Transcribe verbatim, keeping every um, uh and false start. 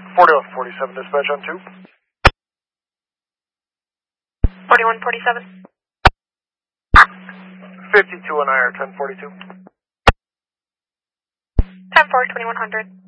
forty-one forty-seven dispatch on two. forty-one forty-seven. fifty-two on I R ten forty-two. ten four, twenty-one hundred.